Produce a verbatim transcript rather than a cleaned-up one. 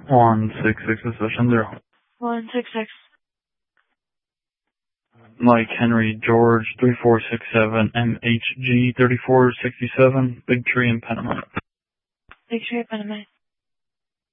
one six six session zero. one six six. Mike Henry George three four six seven M H G thirty-four sixty-seven, Big Tree in Panama. Big Tree in Panama.